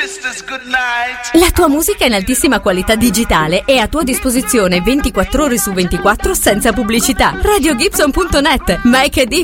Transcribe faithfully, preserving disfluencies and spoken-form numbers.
sisters, good night. La tua musica in altissima qualità digitale è a tua disposizione ventiquattro ore su ventiquattro senza pubblicità. radio gibson punto net. Make a difference.